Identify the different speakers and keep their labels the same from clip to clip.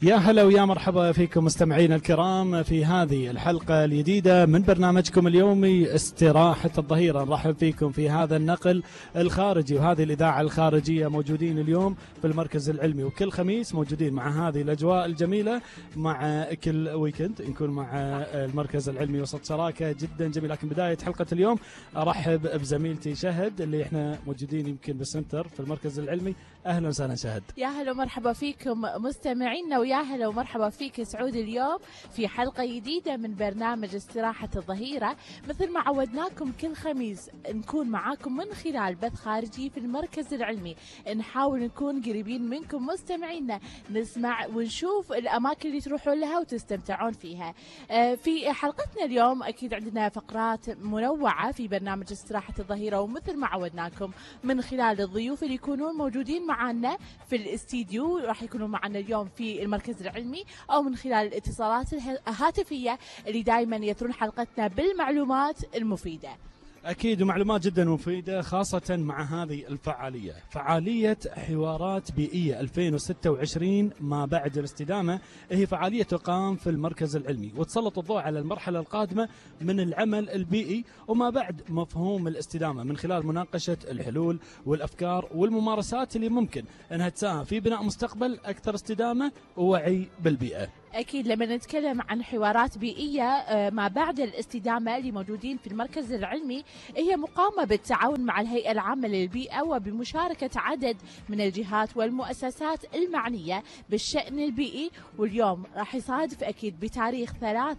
Speaker 1: يا هلا ويا مرحبا فيكم مستمعينا الكرام في هذه الحلقة الجديدة من برنامجكم اليومي استراحة الظهيرة. نرحب فيكم في هذا النقل الخارجي وهذه الإذاعة الخارجية. موجودين اليوم في المركز العلمي، وكل خميس موجودين مع هذه الأجواء الجميلة. مع كل ويكند نكون مع المركز العلمي وسط شراكة جدا جميلة. لكن بداية حلقة اليوم أرحب بزميلتي شهد اللي احنا موجودين يمكن بالسنتر في المركز العلمي. أهلا وسهلا شهد.
Speaker 2: يا هلا ومرحبا فيكم مستمعينا، ويا هلا ومرحبا فيك سعود اليوم في حلقة جديدة من برنامج استراحة الظهيرة. مثل ما عودناكم كل خميس نكون معاكم من خلال بث خارجي في المركز العلمي، نحاول نكون قريبين منكم مستمعينا، نسمع ونشوف الأماكن اللي تروحون لها وتستمتعون فيها. في حلقتنا اليوم أكيد عندنا فقرات منوعة في برنامج استراحة الظهيرة، ومثل ما عودناكم من خلال الضيوف اللي يكونون موجودين معنا في الاستديو راح يكونوا معنا اليوم في المركز العلمي، أو من خلال الاتصالات الهاتفية اللي دائما يثرون حلقتنا بالمعلومات المفيدة.
Speaker 1: أكيد ومعلومات جدا مفيدة، خاصة مع هذه الفعالية، فعالية حوارات بيئية 2026 ما بعد الاستدامة. هي فعالية تقام في المركز العلمي وتسلط الضوء على المرحلة القادمة من العمل البيئي وما بعد مفهوم الاستدامة من خلال مناقشة الحلول والأفكار والممارسات اللي ممكن أنها تساهم في بناء مستقبل أكثر استدامة ووعي بالبيئة.
Speaker 2: أكيد لما نتكلم عن حوارات بيئية ما بعد الاستدامة اللي موجودين في المركز العلمي، هي مقامة بالتعاون مع الهيئة العامة للبيئة وبمشاركة عدد من الجهات والمؤسسات المعنية بالشأن البيئي. واليوم راح يصادف أكيد بتاريخ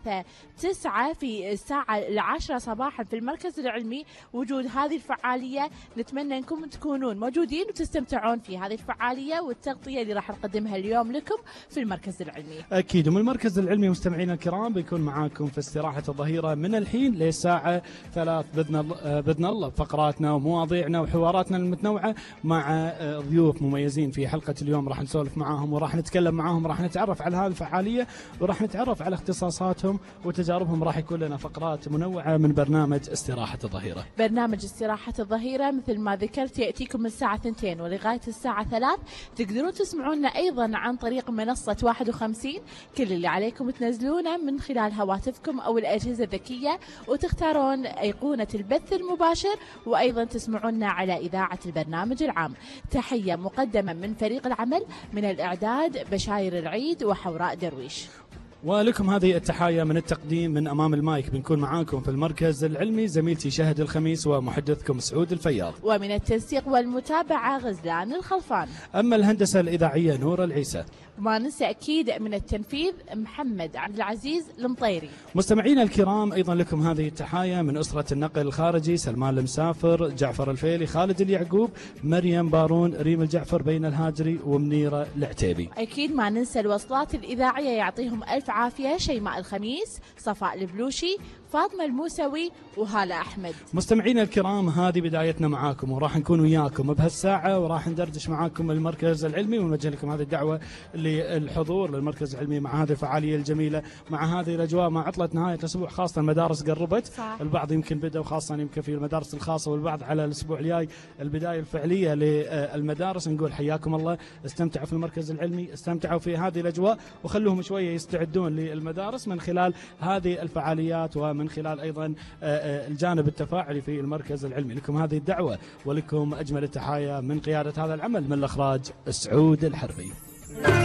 Speaker 2: 3/9 في الساعة 10 صباحا في المركز العلمي وجود هذه الفعالية. نتمنى أنكم تكونون موجودين وتستمتعون في هذه الفعالية والتغطية اللي راح نقدمها اليوم لكم في المركز العلمي.
Speaker 1: أكيد ومن المركز العلمي مستمعينا الكرام بيكون معاكم في استراحة الظهيرة من الحين للساعة 3 بإذن الله فقراتنا ومواضيعنا وحواراتنا المتنوعة مع ضيوف مميزين. في حلقة اليوم راح نسولف معاهم وراح نتكلم معاهم، راح نتعرف على هذه الفعالية وراح نتعرف على اختصاصاتهم وتجاربهم. راح يكون لنا فقرات منوعة من برنامج استراحة الظهيرة.
Speaker 2: برنامج استراحة الظهيرة مثل ما ذكرت يأتيكم من الساعة 2 ولغاية الساعة 3. تقدرون تسمعونا أيضا عن طريق منصة 51. كل اللي عليكم تنزلونه من خلال هواتفكم أو الأجهزة الذكية وتختارون أيقونة البث المباشر، وأيضا تسمعونا على إذاعة البرنامج العام. تحية مقدمة من فريق العمل، من الإعداد بشاير العيد وحوراء درويش.
Speaker 1: ولكم هذه التحايا من التقديم من أمام المايك. بنكون معاكم في المركز العلمي زميلتي شهد الخميس ومحدثكم سعود الفياض،
Speaker 2: ومن التنسيق والمتابعة غزلان الخلفان.
Speaker 1: أما الهندسة الإذاعية نور العيسى،
Speaker 2: وما ننسى أكيد من التنفيذ محمد عبد العزيز المطيري.
Speaker 1: مستمعينا الكرام أيضا لكم هذه التحايا من أسرة النقل الخارجي: سلمان المسافر، جعفر الفيلي، خالد اليعقوب، مريم بارون، ريم الجعفر، بين الهاجري، ومنيرة العتيبي.
Speaker 2: أكيد ما ننسى الوصلات الإذاعية، يعطيهم ألف عافية: شيماء الخميس، صفاء البلوشي، فاطمة الموسوي، وهالة أحمد.
Speaker 1: مستمعينا الكرام هذه بدايتنا معاكم وراح نكون وياكم بهالساعة وراح ندردش معاكم المركز العلمي ونوجه لكم هذه الدعوة للحضور للمركز العلمي مع هذه الفعالية الجميلة، مع هذه الأجواء، مع عطلة نهاية الأسبوع. خاصة المدارس قربت
Speaker 2: صح.
Speaker 1: البعض يمكن بدأ، وخاصة يمكن في المدارس الخاصة، والبعض على الأسبوع الجاي البداية الفعلية للمدارس. نقول حياكم الله، استمتعوا في المركز العلمي، استمتعوا في هذه الأجواء وخلوهم شوية يستعدون للمدارس من خلال هذه الفعاليات ومن خلال أيضا الجانب التفاعلي في المركز العلمي. لكم هذه الدعوة ولكم أجمل التحايا من قيادة هذا العمل، من الإخراج سعود الحربي.